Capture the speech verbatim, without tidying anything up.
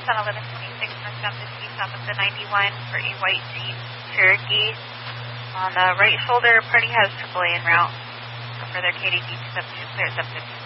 on eleven twenty-six northbound fifty south of the ninety-one for a white Jeep Cherokee. On the right shoulder, party has triple A en route. For further K D D pickup, clear subject.